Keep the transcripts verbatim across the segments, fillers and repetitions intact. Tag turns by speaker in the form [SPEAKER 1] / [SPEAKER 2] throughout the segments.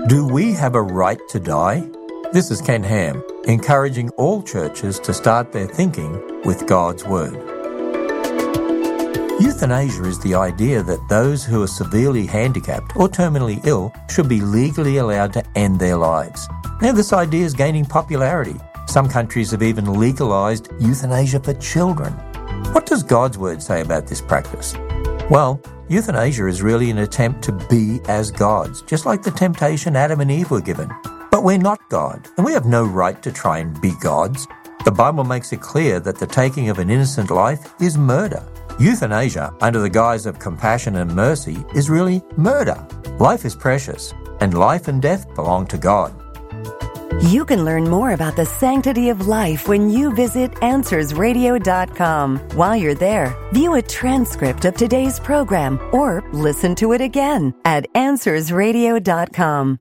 [SPEAKER 1] Do we have a right to die? This is Ken Ham, encouraging all churches to start their thinking with God's Word. Euthanasia is the idea that those who are severely handicapped or terminally ill should be legally allowed to end their lives. Now, this idea is gaining popularity. Some countries have even legalized euthanasia for children. What does God's Word say about this practice? Well, euthanasia is really an attempt to be as gods, just like the temptation Adam and Eve were given. But we're not God, and we have no right to try and be gods. The Bible makes it clear that the taking of an innocent life is murder. Euthanasia, under the guise of compassion and mercy, is really murder. Life is precious, and life and death belong to God.
[SPEAKER 2] You can learn more about the sanctity of life when you visit answers radio dot com. While you're there, view a transcript of today's program or listen to it again at answers radio dot com.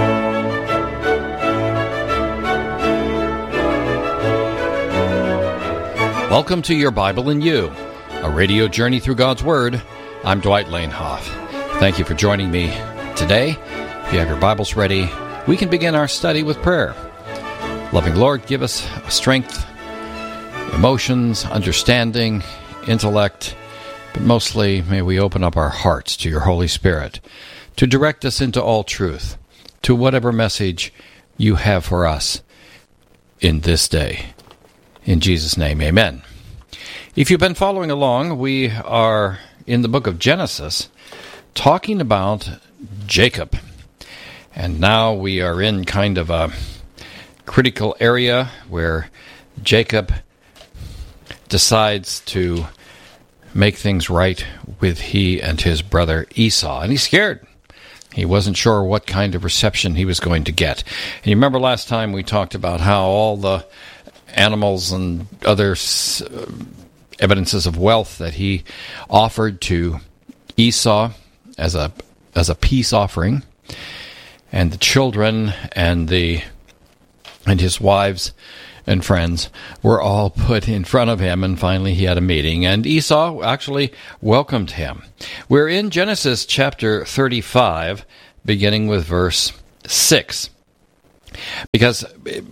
[SPEAKER 3] Welcome to Your Bible and You, a radio journey through God's Word. I'm Dwight Lanehoff. Thank you for joining me today. If you have your Bibles ready, we can begin our study with prayer. Loving Lord, give us strength, emotions, understanding, intellect, but mostly may we open up our hearts to your Holy Spirit to direct us into all truth, to whatever message you have for us in this day. In Jesus' name, amen. If you've been following along, we are in the book of Genesis talking about Jacob. And now we are in kind of a critical area where Jacob decides to make things right with he and his brother Esau. And he's scared. He wasn't sure what kind of reception he was going to get. And you remember last time we talked about how all the animals and other uh, evidences of wealth that he offered to Esau as a as a peace offering, and the children and the and his wives and friends were all put in front of him, and finally he had a meeting, and Esau actually welcomed him. We're in Genesis chapter thirty-five, beginning with verse six, because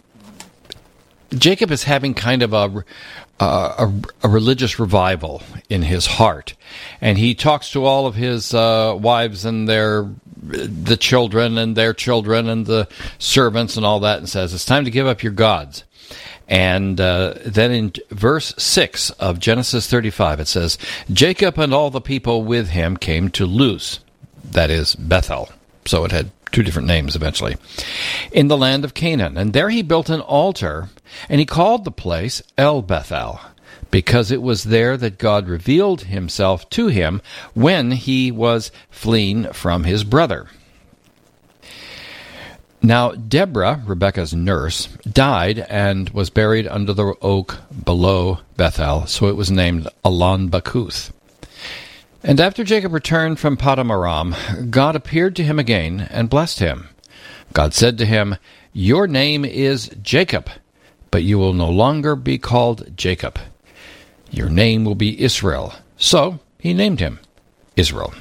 [SPEAKER 3] Jacob is having kind of a, a, a religious revival in his heart, and he talks to all of his uh, wives and their the children and their children and the servants and all that, and says, it's time to give up your gods. And uh, then in verse six of Genesis thirty-five, it says, Jacob and all the people with him came to Luz, that is Bethel. So it had two different names eventually, in the land of Canaan. And there he built an altar, and he called the place El Bethel, because it was there that God revealed himself to him when he was fleeing from his brother. Now Deborah, Rebekah's nurse, died and was buried under the oak below Bethel, so it was named Allon Bakuth. And after Jacob returned from Paddan Aram, God appeared to him again and blessed him. God said to him, your name is Jacob, but you will no longer be called Jacob. Your name will be Israel. So he named him Israel.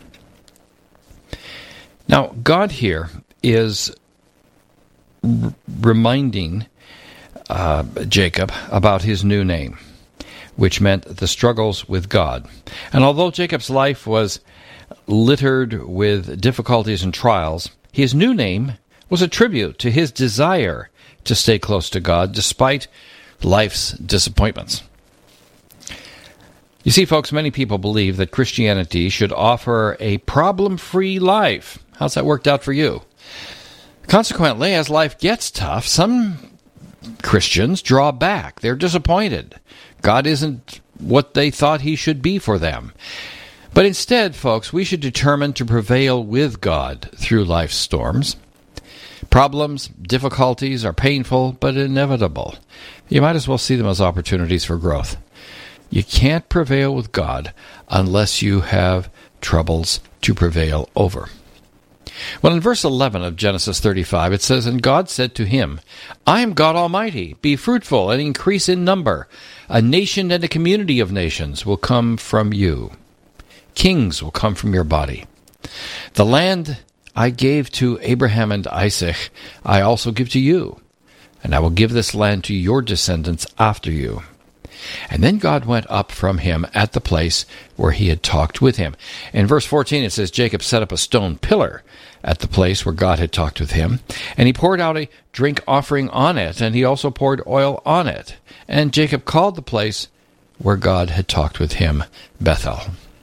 [SPEAKER 3] Now, God here is r- reminding uh, Jacob about his new name, which meant the struggles with God. And although Jacob's life was littered with difficulties and trials, his new name was a tribute to his desire to stay close to God despite life's disappointments. You see, folks, many people believe that Christianity should offer a problem-free life. How's that worked out for you? Consequently, as life gets tough, some Christians draw back. They're disappointed. God isn't what they thought he should be for them. But instead, folks, we should determine to prevail with God through life's storms. Problems, difficulties are painful, but inevitable. You might as well see them as opportunities for growth. You can't prevail with God unless you have troubles to prevail over. Well, in verse eleven of Genesis thirty-five, it says, and God said to him, I am God Almighty. Be fruitful and increase in number. A nation and a community of nations will come from you. Kings will come from your body. The land I gave to Abraham and Isaac, I also give to you, and I will give this land to your descendants after you. And then God went up from him at the place where he had talked with him. In verse fourteen it says, Jacob set up a stone pillar at the place where God had talked with him, and he poured out a drink offering on it, and he also poured oil on it. And Jacob called the place where God had talked with him Bethel.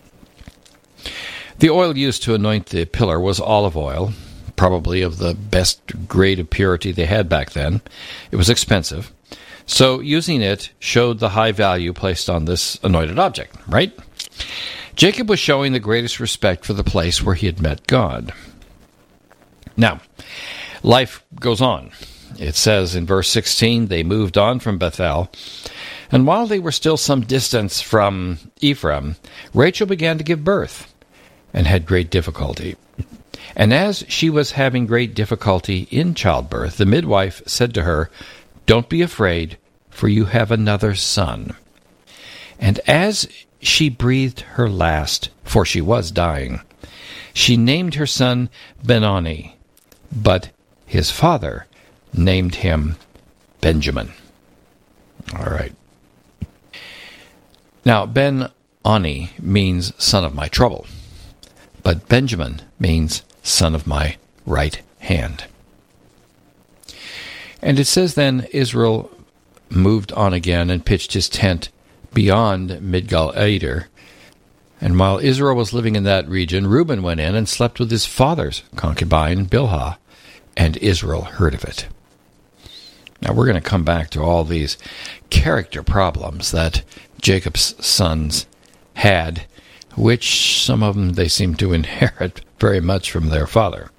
[SPEAKER 3] The oil used to anoint the pillar was olive oil, probably of the best grade of purity they had back then. It was expensive. So using it showed the high value placed on this anointed object, right? Jacob was showing the greatest respect for the place where he had met God. Now, life goes on. It says in verse sixteen, they moved on from Bethel, and while they were still some distance from Ephraim, Rachel began to give birth and had great difficulty. And as she was having great difficulty in childbirth, the midwife said to her, Don't be afraid, for you have another son. And as she breathed her last, for she was dying, she named her son Benoni, but his father named him Benjamin. All right. Now, Ben-Oni means son of my trouble, but Benjamin means son of my right hand. And it says then Israel moved on again and pitched his tent beyond Migdal-Eder. And while Israel was living in that region, Reuben went in and slept with his father's concubine, Bilhah, and Israel heard of it. Now we're going to come back to all these character problems that Jacob's sons had, which some of them they seem to inherit very much from their father.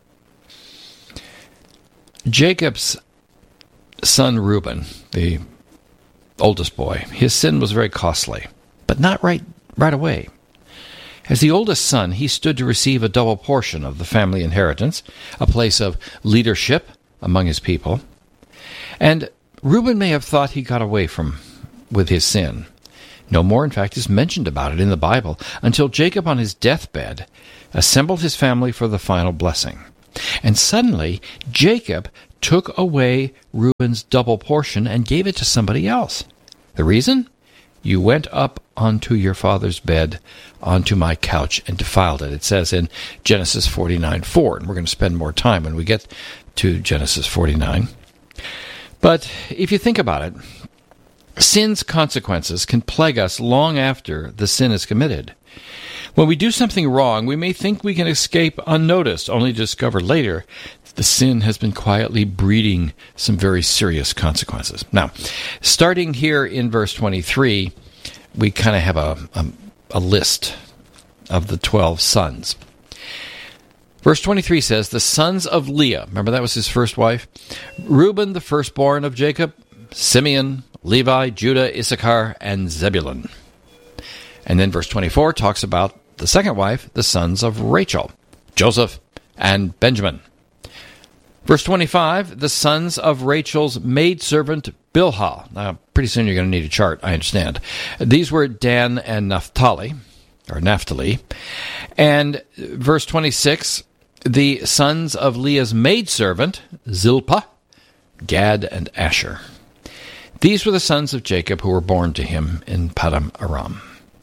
[SPEAKER 3] Jacob's son Reuben, the oldest boy, his sin was very costly, but not right right away. As the oldest son, he stood to receive a double portion of the family inheritance, a place of leadership among his people. And Reuben may have thought he got away from with his sin. No more, in fact, is mentioned about it in the Bible until Jacob on his deathbed assembled his family for the final blessing. And suddenly, Jacob took away Reuben's double portion and gave it to somebody else. The reason? You went up onto your father's bed, onto my couch, and defiled it. It says in Genesis forty-nine four, and we're going to spend more time when we get to Genesis forty-nine. But if you think about it, sin's consequences can plague us long after the sin is committed. When we do something wrong, we may think we can escape unnoticed, only to discover later that the sin has been quietly breeding some very serious consequences. Now, starting here in verse twenty-three, we kind of have a, a, a list of the twelve sons. Verse twenty-three says, the sons of Leah, remember that was his first wife? Reuben, the firstborn of Jacob, Simeon, Levi, Judah, Issachar, and Zebulun. And then verse twenty-four talks about the second wife, the sons of Rachel, Joseph and Benjamin. Verse twenty-five, the sons of Rachel's maidservant Bilhah. Now, pretty soon you're going to need a chart, I understand. These were Dan and Naphtali, or Naphtali. And verse twenty-six, the sons of Leah's maidservant, Zilpah, Gad, and Asher. These were the sons of Jacob who were born to him in Paddan Aram.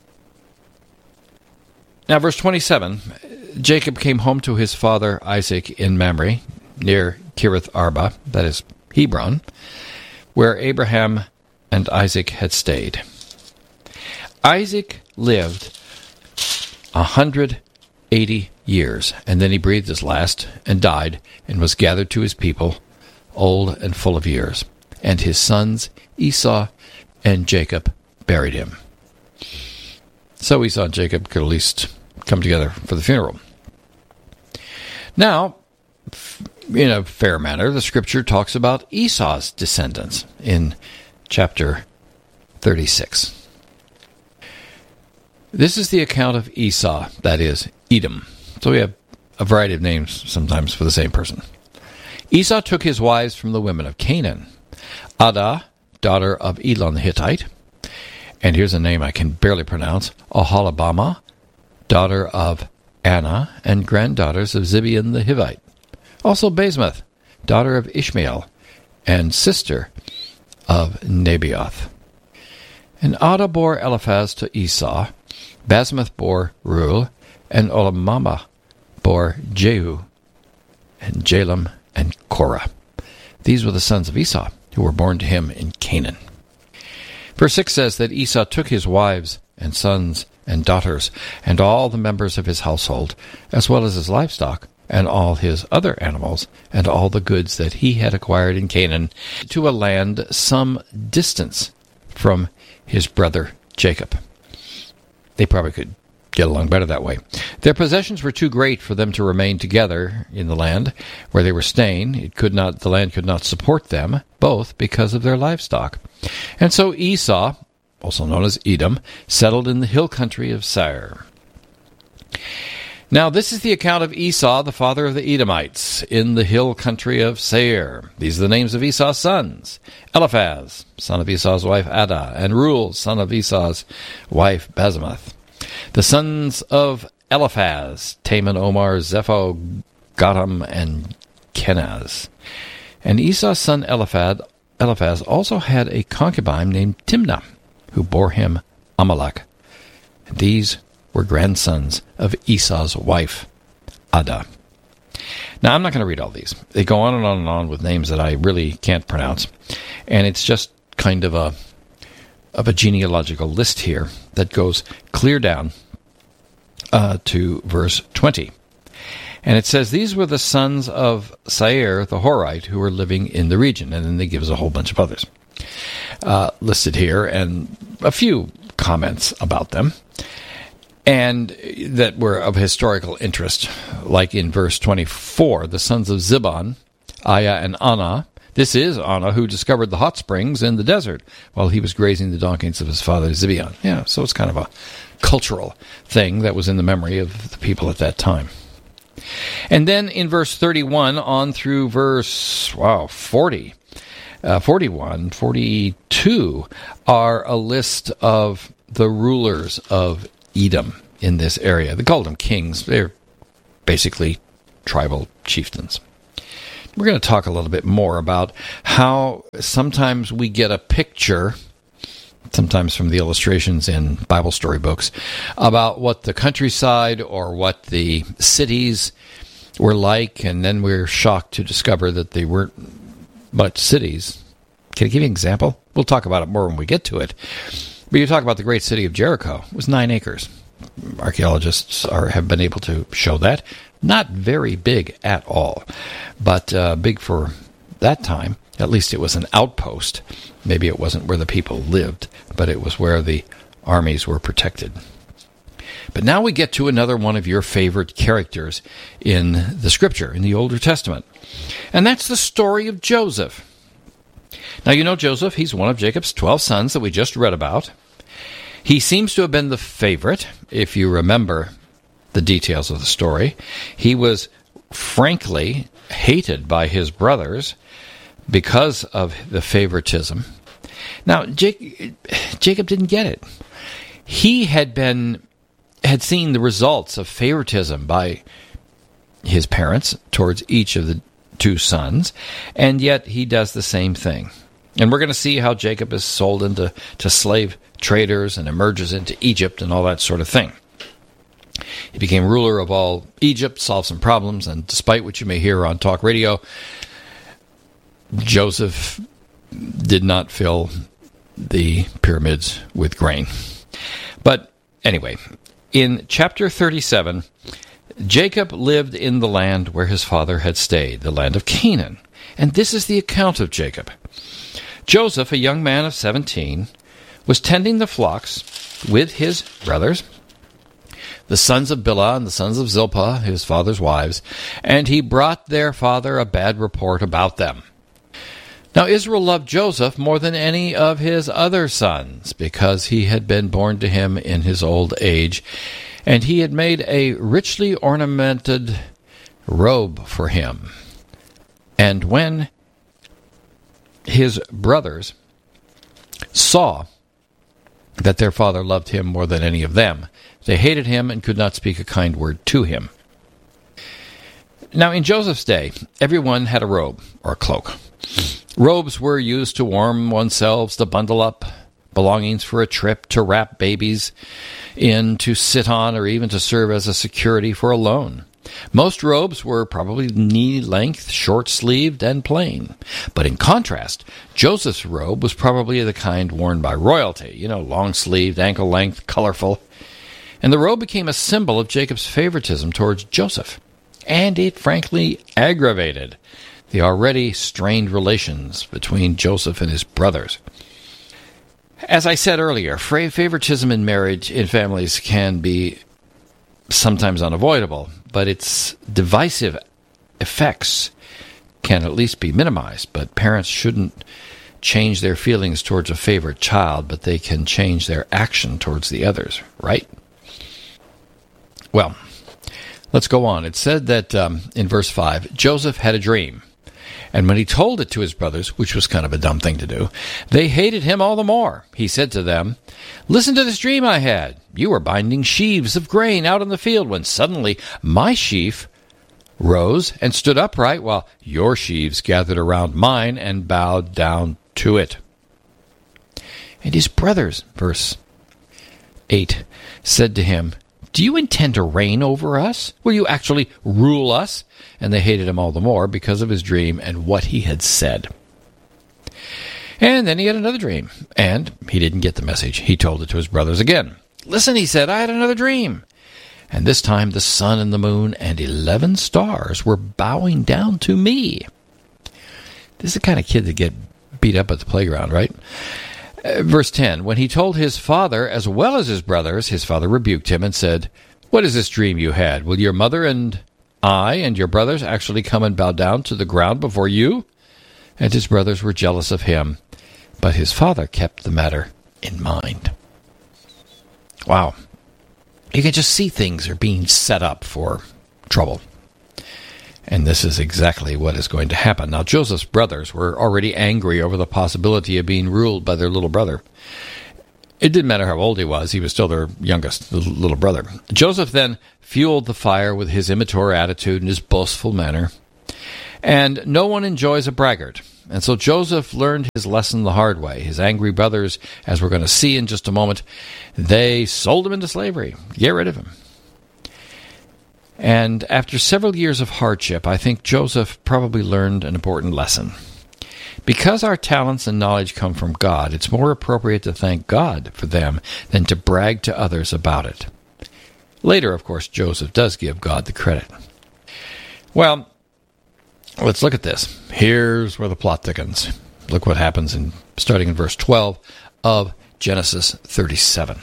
[SPEAKER 3] Now, verse twenty-seven, Jacob came home to his father Isaac in Mamre, near Kiriath Arba, that is Hebron, where Abraham and Isaac had stayed. Isaac lived one hundred eighty years, and then he breathed his last and died and was gathered to his people, old and full of years. And his sons Esau and Jacob buried him. So Esau and Jacob could at least come together for the funeral. Now, in a fair manner, the scripture talks about Esau's descendants in chapter thirty-six. This is the account of Esau, that is, Edom. So we have a variety of names sometimes for the same person. Esau took his wives from the women of Canaan. Adah, daughter of Elon the Hittite, and here's a name I can barely pronounce, Oholibamah, daughter of Anna, and granddaughters of Zibeon the Hivite. Also Basemath, daughter of Ishmael, and sister of Nebaioth. And Adah bore Eliphaz to Esau, Basemath bore Reuel, and Olamama bore Jehu, and Jalem, and Korah. These were the sons of Esau, who were born to him in Canaan. Verse six says that Esau took his wives and sons and daughters, and all the members of his household, as well as his livestock, and all his other animals, and all the goods that he had acquired in Canaan, to a land some distance from his brother Jacob. They probably could get along better that way. Their possessions were too great for them to remain together in the land where they were staying. It could not, the land could not support them, both because of their livestock. And so Esau, also known as Edom, settled in the hill country of Seir. Now, this is the account of Esau, the father of the Edomites, in the hill country of Seir. These are the names of Esau's sons: Eliphaz, son of Esau's wife Adah, and Reuel, son of Esau's wife Basemath. The sons of Eliphaz: Taman, Omar, Zepho, Gatam, and Kenaz. And Esau's son Eliphaz, Eliphaz also had a concubine named Timnah, who bore him Amalek. And these were grandsons of Esau's wife, Adah. Now, I'm not going to read all these. They go on and on and on with names that I really can't pronounce. And it's just kind of a of a genealogical list here that goes clear down uh, to verse twenty. And it says, these were the sons of Seir the Horite who were living in the region. And then they give us a whole bunch of others uh, listed here, and a few comments about them, and that were of historical interest, like in verse twenty-four, the sons of Zibon, Aya and Anna. This is Anna, who discovered the hot springs in the desert while he was grazing the donkeys of his father Zibeon. Yeah, so it's kind of a cultural thing that was in the memory of the people at that time. And then in verse thirty-one on through verse, wow, forty, uh, forty-one, forty-two are a list of the rulers of Edom in this area. They called them kings. They're basically tribal chieftains. We're going to talk a little bit more about how sometimes we get a picture, sometimes from the illustrations in Bible story books, about what the countryside or what the cities were like, and then we're shocked to discover that they weren't much cities. Can I give you an example? We'll talk about it more when we get to it. But you talk about the great city of Jericho. It was nine acres. Archaeologists are, have been able to show that. Not very big at all, but uh, big for that time. At least it was an outpost. Maybe it wasn't where the people lived, but it was where the armies were protected. But now we get to another one of your favorite characters in the Scripture, in the Older Testament. And that's the story of Joseph. Now, you know Joseph. He's one of Jacob's twelve sons that we just read about. He seems to have been the favorite, if you remember the details of the story. He was frankly hated by his brothers because of the favoritism. Now, Jacob, Jacob didn't get it. He had been had seen the results of favoritism by his parents towards each of the two sons, and yet he does the same thing. And we're going to see how Jacob is sold into to slave traders and emerges into Egypt and all that sort of thing. He became ruler of all Egypt, solved some problems, and despite what you may hear on talk radio, Joseph did not fill the pyramids with grain. But anyway, in chapter thirty-seven, Jacob lived in the land where his father had stayed, the land of Canaan. And this is the account of Jacob. Joseph, a young man of seventeen, was tending the flocks with his brothers, the sons of Bilhah and the sons of Zilpah, his father's wives, and he brought their father a bad report about them. Now Israel loved Joseph more than any of his other sons, because he had been born to him in his old age, and he had made a richly ornamented robe for him. And when his brothers saw that their father loved him more than any of them. They hated him and could not speak a kind word to him. Now, in Joseph's day, everyone had a robe or a cloak. Robes were used to warm oneself, to bundle up belongings for a trip, to wrap babies in, to sit on, or even to serve as a security for a loan. Most robes were probably knee-length, short-sleeved, and plain. But in contrast, Joseph's robe was probably the kind worn by royalty, you know, long-sleeved, ankle-length, colorful. And the robe became a symbol of Jacob's favoritism towards Joseph. And it frankly aggravated the already strained relations between Joseph and his brothers. As I said earlier, favoritism in marriage in families can be sometimes unavoidable, but its divisive effects can at least be minimized. But parents shouldn't change their feelings towards a favorite child, but they can change their action towards the others, right? Well, let's go on. It said that um, in verse five, Joseph had a dream. And when he told it to his brothers, which was kind of a dumb thing to do, they hated him all the more. He said to them, "Listen to this dream I had. You were binding sheaves of grain out in the field when suddenly my sheaf rose and stood upright while your sheaves gathered around mine and bowed down to it." And his brothers, verse eight, said to him, "Do you intend to reign over us? Will you actually rule us?" And they hated him all the more because of his dream and what he had said. And then he had another dream, and he didn't get the message. He told it to his brothers again. "Listen," he said, "I had another dream." And this time the sun and the moon and eleven stars were bowing down to me. This is the kind of kid that get beat up at the playground, right? Uh, verse ten, when he told his father as well as his brothers, his father rebuked him and said, "What is this dream you had? Will your mother and I and your brothers actually come and bow down to the ground before you?" And his brothers were jealous of him, but his father kept the matter in mind. Wow. You can just see things are being set up for trouble. And this is exactly what is going to happen. Now, Joseph's brothers were already angry over the possibility of being ruled by their little brother. It didn't matter how old he was. He was still their youngest little brother. Joseph then fueled the fire with his immature attitude and his boastful manner. And no one enjoys a braggart. And so Joseph learned his lesson the hard way. His angry brothers, as we're going to see in just a moment, they sold him into slavery. Get rid of him. And after several years of hardship, I think Joseph probably learned an important lesson. Because our talents and knowledge come from God, it's more appropriate to thank God for them than to brag to others about it. Later, of course, Joseph does give God the credit. Well, let's look at this. Here's where the plot thickens. Look what happens in starting in verse twelve of Genesis thirty-seven.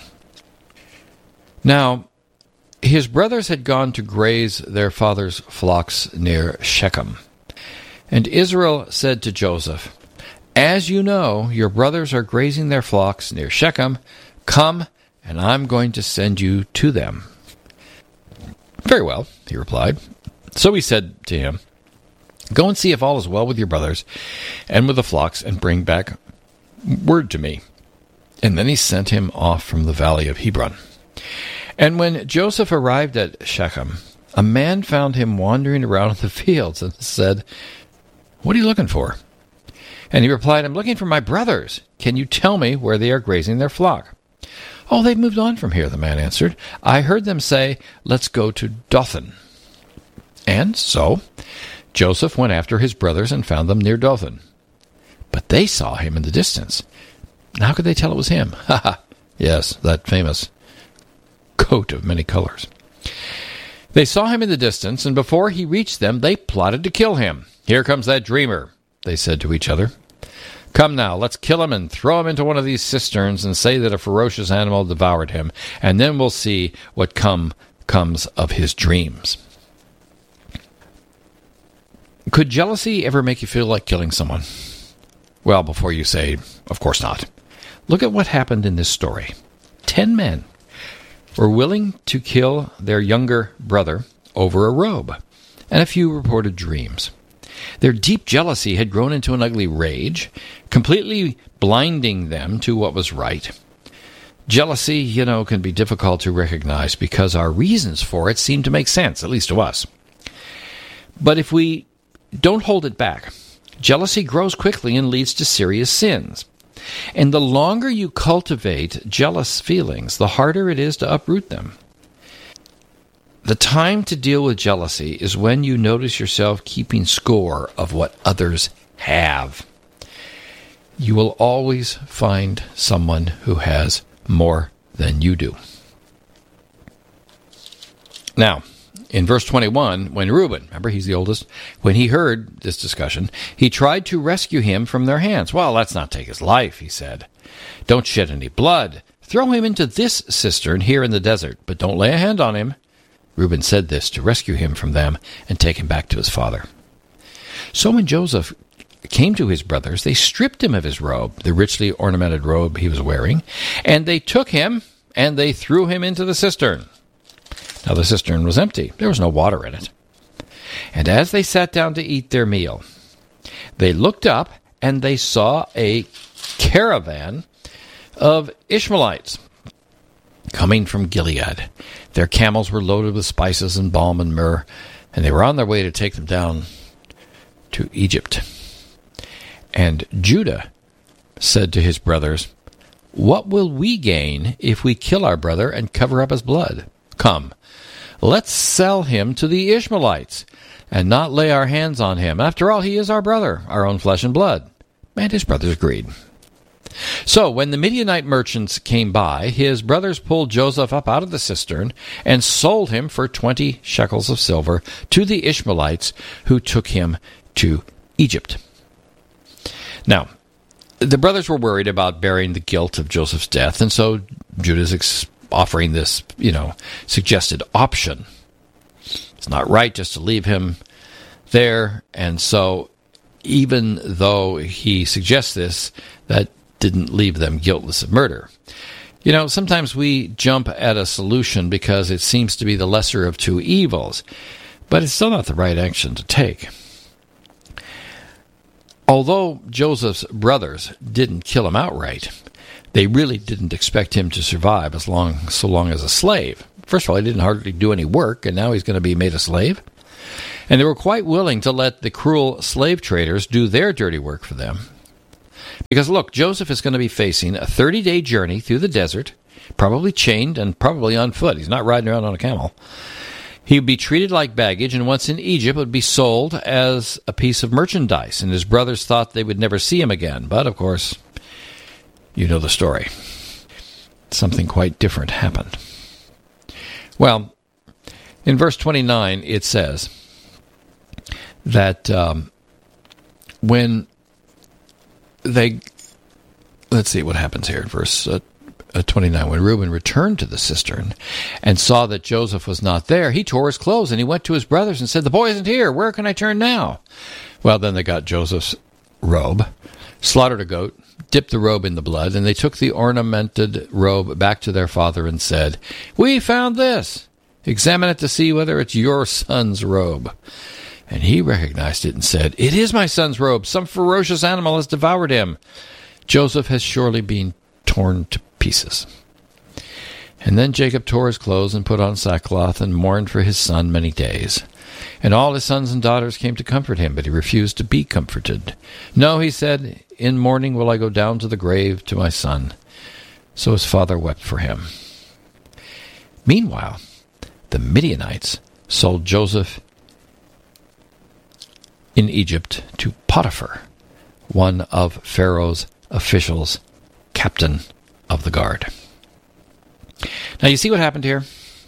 [SPEAKER 3] Now, his brothers had gone to graze their father's flocks near Shechem. And Israel said to Joseph, "As you know, your brothers are grazing their flocks near Shechem. Come, and I'm going to send you to them." "Very well," he replied. So he said to him, "Go and see if all is well with your brothers and with the flocks, and bring back word to me." And then he sent him off from the valley of Hebron. And when Joseph arrived at Shechem, a man found him wandering around in the fields and said, "What are you looking for?" And he replied, "I'm looking for my brothers. Can you tell me where they are grazing their flock?" "Oh, they've moved on from here," the man answered. "I heard them say, 'Let's go to Dothan.'" And so Joseph went after his brothers and found them near Dothan. But they saw him in the distance. And how could they tell it was him? Ha ha! Yes, that famous coat of many colors. They saw him in the distance, and before he reached them, they plotted to kill him. "Here comes that dreamer," they said to each other. "Come now, let's kill him and throw him into one of these cisterns and say that a ferocious animal devoured him, and then we'll see what come comes of his dreams." Could jealousy ever make you feel like killing someone? Well, before you say, of course not, look at what happened in this story. Ten men were willing to kill their younger brother over a robe and a few reported dreams. Their deep jealousy had grown into an ugly rage, completely blinding them to what was right. Jealousy, you know, can be difficult to recognize because our reasons for it seem to make sense, at least to us. But if we don't hold it back, jealousy grows quickly and leads to serious sins. And the longer you cultivate jealous feelings, the harder it is to uproot them. The time to deal with jealousy is when you notice yourself keeping score of what others have. You will always find someone who has more than you do. Now, in verse twenty-one, when Reuben, remember he's the oldest, when he heard this discussion, he tried to rescue him from their hands. Well, let's not take his life, he said. Don't shed any blood. Throw him into this cistern here in the desert, but don't lay a hand on him. Reuben said this to rescue him from them and take him back to his father. So when Joseph came to his brothers, they stripped him of his robe, the richly ornamented robe he was wearing, and they took him and they threw him into the cistern. Now the cistern was empty. There was no water in it. And as they sat down to eat their meal, they looked up and they saw a caravan of Ishmaelites coming from Gilead. Their camels were loaded with spices and balm and myrrh, and they were on their way to take them down to Egypt. And Judah said to his brothers, "What will we gain if we kill our brother and cover up his blood? Come, let's sell him to the Ishmaelites and not lay our hands on him. After all, he is our brother, our own flesh and blood." And his brothers agreed. So when the Midianite merchants came by, his brothers pulled Joseph up out of the cistern and sold him for twenty shekels of silver to the Ishmaelites, who took him to Egypt. Now, the brothers were worried about bearing the guilt of Joseph's death, and so Judah's ex- offering this, you know, suggested option. It's not right just to leave him there, and so even though he suggests this, that didn't leave them guiltless of murder. You know, sometimes we jump at a solution because it seems to be the lesser of two evils, but it's still not the right action to take. Although Joseph's brothers didn't kill him outright, they really didn't expect him to survive as long, so long as a slave. First of all, he didn't hardly do any work, and now he's going to be made a slave. And they were quite willing to let the cruel slave traders do their dirty work for them. Because, look, Joseph is going to be facing a thirty-day journey through the desert, probably chained and probably on foot. He's not riding around on a camel. He would be treated like baggage, and once in Egypt would be sold as a piece of merchandise. And his brothers thought they would never see him again. But, of course, you know the story. Something quite different happened. Well, in verse twenty-nine, it says that um, when they, let's see what happens here in verse uh, uh, twenty-nine. When Reuben returned to the cistern and saw that Joseph was not there, he tore his clothes and he went to his brothers and said, "The boy isn't here. Where can I turn now?" Well, then they got Joseph's robe, slaughtered a goat, dipped the robe in the blood, and they took the ornamented robe back to their father and said, "We found this. Examine it to see whether it's your son's robe." And he recognized it and said, "It is my son's robe. Some ferocious animal has devoured him. Joseph has surely been torn to pieces." And then Jacob tore his clothes and put on sackcloth and mourned for his son many days. And all his sons and daughters came to comfort him, but he refused to be comforted. "No," he said, "in mourning will I go down to the grave to my son." So his father wept for him. Meanwhile, the Midianites sold Joseph in Egypt to Potiphar, one of Pharaoh's officials, captain of the guard. Now you see what happened here?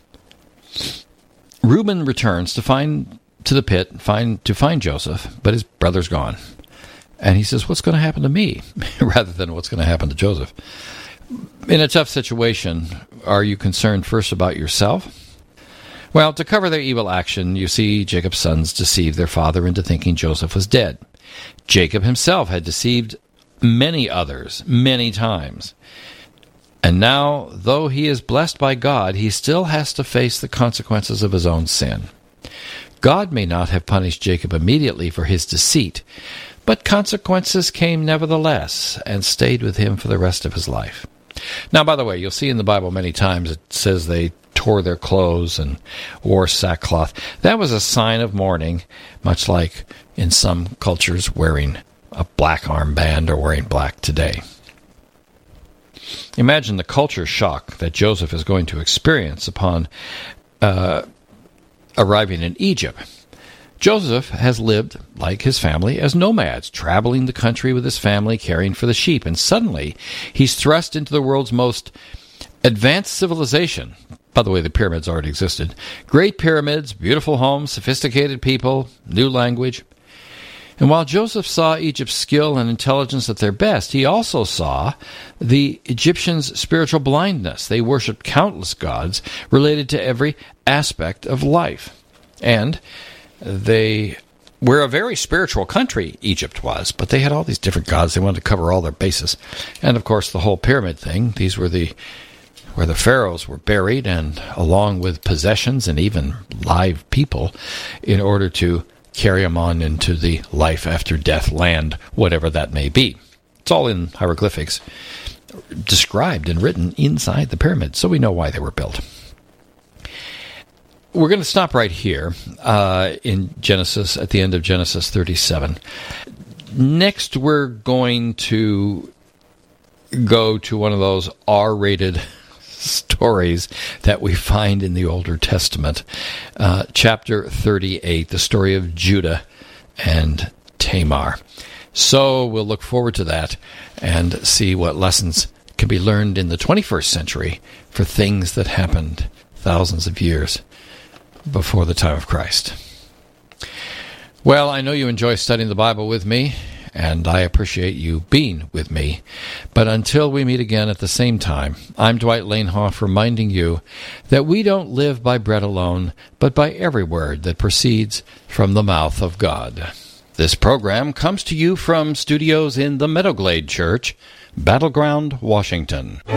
[SPEAKER 3] Reuben returns to find to the pit, find to find Joseph, but his brother's gone. And he says, "What's going to happen to me?" rather than what's going to happen to Joseph. In a tough situation, are you concerned first about yourself? Well, to cover their evil action, you see Jacob's sons deceived their father into thinking Joseph was dead. Jacob himself had deceived many others, many times. And now, though he is blessed by God, he still has to face the consequences of his own sin. God may not have punished Jacob immediately for his deceit, but consequences came nevertheless and stayed with him for the rest of his life. Now, by the way, you'll see in the Bible many times it says they tore their clothes and wore sackcloth. That was a sign of mourning, much like in some cultures wearing a black armband or wearing black today. Imagine the culture shock that Joseph is going to experience upon uh, arriving in Egypt. Joseph has lived, like his family, as nomads, traveling the country with his family, caring for the sheep, and suddenly he's thrust into the world's most advanced civilization. By the way, the pyramids already existed. Great pyramids, beautiful homes, sophisticated people, new language. And while Joseph saw Egypt's skill and intelligence at their best, he also saw the Egyptians' spiritual blindness. They worshipped countless gods related to every aspect of life. And they were a very spiritual country, Egypt was, but they had all these different gods. They wanted to cover all their bases. And, of course, the whole pyramid thing, these were the where the pharaohs were buried, and along with possessions and even live people, in order to carry them on into the life after death land, whatever that may be. It's all in hieroglyphics, described and written inside the pyramid, so we know why they were built. We're going to stop right here uh, in Genesis, at the end of Genesis thirty-seven. Next, we're going to go to one of those R-rated stories that we find in the Older Testament. Uh, chapter thirty-eight, the story of Judah and Tamar. So we'll look forward to that and see what lessons can be learned in the twenty-first century for things that happened thousands of years before the time of Christ. Well, I know you enjoy studying the Bible with me, and I appreciate you being with me. But until we meet again at the same time, I'm Dwight Lanehoff, reminding you that we don't live by bread alone, but by every word that proceeds from the mouth of God. This program comes to you from studios in the Meadowglade Church, Battleground, Washington.